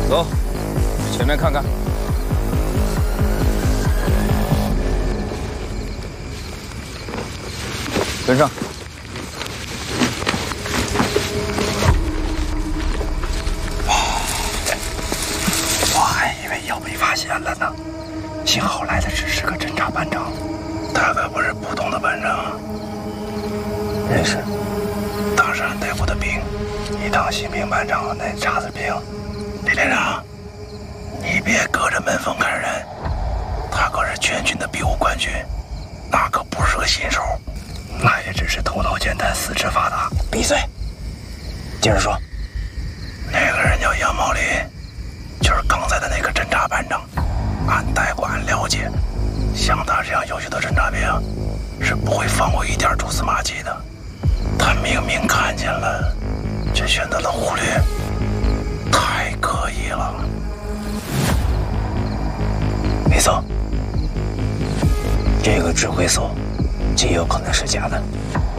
走，前面看看。跟上。 我还以为要被发现了呢，幸好来的只是个侦察班长，他可不是普通的班长。认识，当时俺带过的兵，一当新兵班长那渣子兵。李连长，你别隔着门缝看人，他可是全军的比武冠军，那可不是个新手，那也只是头脑简单、四肢发达。闭嘴，接着说。那个人叫杨茂林，就是刚才的那个侦察班长，俺带过，俺了解，像他这样优秀的侦察兵，是不会放过一点蛛丝马迹的。他明明看见了，却选择了忽略，太可疑了。没错，这个指挥所极有可能是假的。